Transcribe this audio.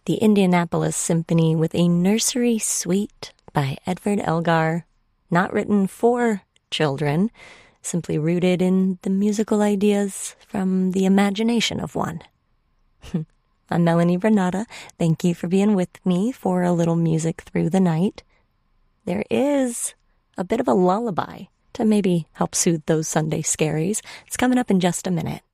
the Indianapolis Symphony with a nursery suite by Edward Elgar, not written for children, simply rooted in the musical ideas from the imagination of one. I'm Melanie Renata. Thank you for being with me for a little music through the night. There is a bit of a lullaby to maybe help soothe those Sunday scaries. It's coming up in just a minute.